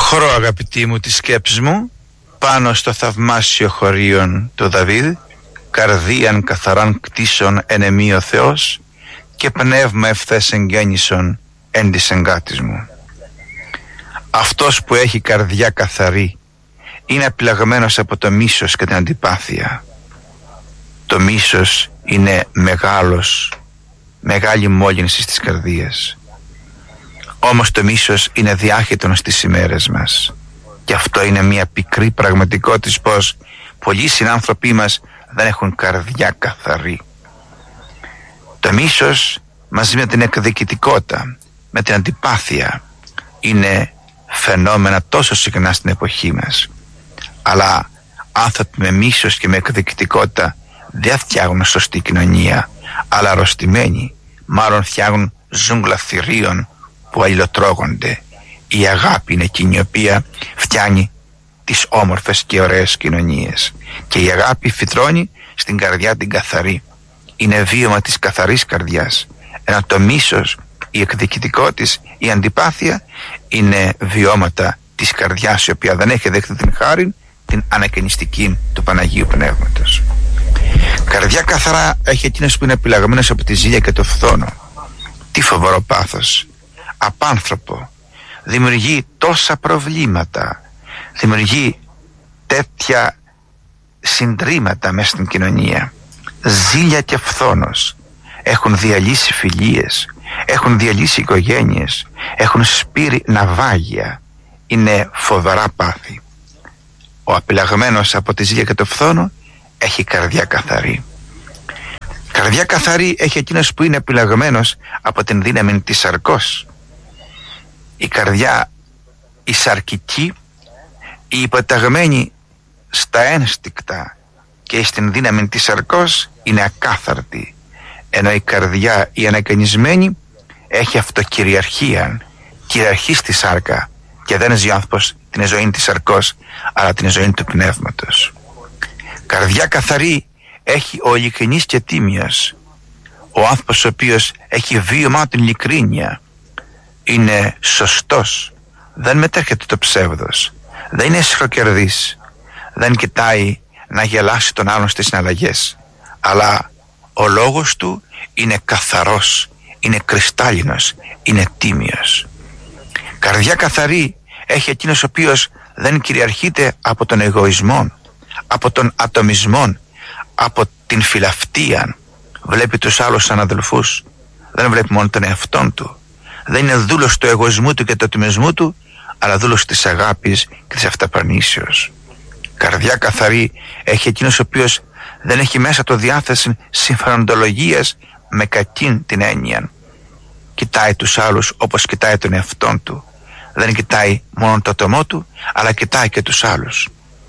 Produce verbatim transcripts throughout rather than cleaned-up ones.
Προχωρώ, αγαπητοί μου, τις σκέψεις μου πάνω στο θαυμάσιο χωρίον του Δαβίδ, καρδίαν καθαράν κτίσεων ενεμή ο Θεός και πνεύμα ευθές εγγέννησον εν της εγκάτης μου. Αυτός που έχει καρδιά καθαρή είναι επιλεγμένος από το μίσος και την αντιπάθεια. Το μίσος είναι μεγάλος, μεγάλη μόλυνση στις καρδίες. Όμως το μίσος είναι διάχυτον στις ημέρες μας. Και αυτό είναι μια πικρή πραγματικότητα, πως πολλοί συνάνθρωποι μας δεν έχουν καρδιά καθαρή. Το μίσος μαζί με την εκδικητικότητα, με την αντιπάθεια, είναι φαινόμενα τόσο συχνά στην εποχή μας. Αλλά άνθρωποι με μίσος και με εκδικητικότητα δεν φτιάχνουν σωστή κοινωνία, αλλά αρρωστημένοι μάλλον φτιάχνουν ζούγκλα θηρίων που αλληλοτρώγονται. Η αγάπη είναι εκείνη η οποία φτιάνει τις όμορφες και ωραίες κοινωνίες, και η αγάπη φυτρώνει στην καρδιά την καθαρή. Είναι βίωμα της καθαρής καρδιάς, ενώ το μίσος, η εκδικητικότητα, η αντιπάθεια είναι βιώματα της καρδιάς η οποία δεν έχει δεχτεί την χάρη, την ανακαινιστική του Παναγίου Πνεύματος. Καρδιά καθαρά έχει εκείνος που είναι επιλαγμένος από τη ζήλια και το φθόνο. Τι φοβερό πάθος, απάνθρωπο, δημιουργεί τόσα προβλήματα, δημιουργεί τέτοια συντρίμματα μέσα στην κοινωνία. Ζήλια και φθόνος έχουν διαλύσει φιλίες, έχουν διαλύσει οικογένειες, έχουν σπείρει ναυάγια. Είναι φοβερά πάθη. Ο απειλαγμένος από τη ζήλια και το φθόνο έχει καρδιά καθαρή. Καρδιά καθαρή έχει εκείνος που είναι επιλαγμένος από την δύναμη της σαρκός. Η καρδιά η σαρκική, η υποταγμένη στα ένστικτα και στην δύναμη της σαρκός είναι ακάθαρτη, ενώ η καρδιά η ανακαινισμένη έχει αυτοκυριαρχία, κυριαρχεί στη σάρκα και δεν ζει ο άνθρωπος την ζωή της σαρκός, αλλά την ζωή του πνεύματος. Καρδιά καθαρή έχει ο ειλικρινής και τίμιος, ο άνθρωπος ο οποίος έχει βίωμα την ειλικρίνεια, είναι σωστός, δεν μετέρχεται το ψεύδος, δεν είναι σχροκερδής, δεν κοιτάει να γελάσει τον άλλον στις συναλλαγές, αλλά ο λόγος του είναι καθαρός, είναι κρυστάλλινος, είναι τίμιος. Καρδιά καθαρή έχει εκείνος ο οποίος δεν κυριαρχείται από τον εγωισμό, από τον ατομισμό, από την φιλαυτία. Βλέπει τους άλλους αναδελφούς, δεν βλέπει μόνο τον εαυτόν του. Δεν είναι δούλος του εγωισμού του και του ατομισμού του, αλλά δούλος της αγάπης και της αυταπαρνήσεως. Καρδιά καθαρή έχει εκείνος ο οποίος δεν έχει μέσα το διάθεση συμφεροντολογίας με κακήν την έννοια. Κοιτάει τους άλλους όπως κοιτάει τον εαυτόν του. Δεν κοιτάει μόνο το άτομό του, αλλά κοιτάει και τους άλλους.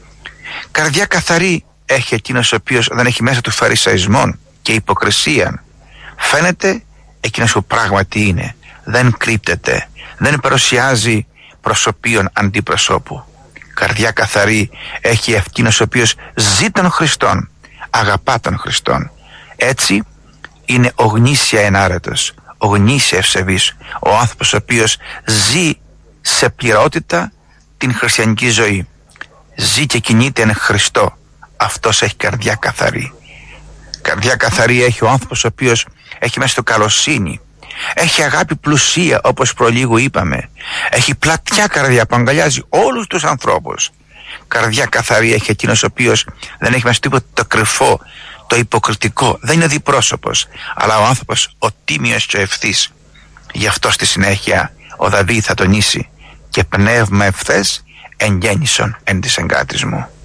Καρδιά καθαρή έχει εκείνος ο οποίος δεν έχει μέσα του φαρισαϊσμό και υποκρισία. Φαίνεται εκείνος που πράγματι είναι. Δεν κρύπτεται, δεν παρουσιάζει προσωπίον αντιπροσώπου. Καρδιά καθαρή έχει εκείνος ο οποίος ζει τον Χριστόν, αγαπά τον Χριστόν. Έτσι είναι ο γνήσια ενάρετος, ο γνήσια ευσεβής, ο άνθρωπος ο οποίος ζει σε πληρότητα την χριστιανική ζωή. Ζει και κινείται εν Χριστώ. Αυτός έχει καρδιά καθαρή. Καρδιά καθαρή έχει ο άνθρωπος ο οποίος έχει μέσα του καλοσύνη. Έχει αγάπη πλουσία, όπως προλίγου είπαμε. Έχει πλατιά καρδιά που αγκαλιάζει όλους τους ανθρώπους. Καρδιά καθαρή έχει εκείνος ο οποίος δεν έχει μέσα τίποτα το κρυφό, το υποκριτικό. Δεν είναι διπρόσωπος, αλλά ο άνθρωπος ο τίμιος και ο ευθύς. Γι' αυτό στη συνέχεια ο Δαβίδ θα τονίσει: και πνεύμα ευθές εγγέννησον εν της εγκάτης μου.